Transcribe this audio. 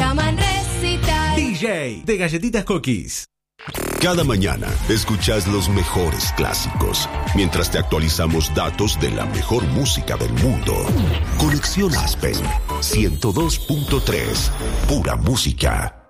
llaman Recital. DJ de Galletitas Cookies. Cada mañana escuchas los mejores clásicos, mientras te actualizamos datos de la mejor música del mundo. Conexión Aspen 102.3, pura música.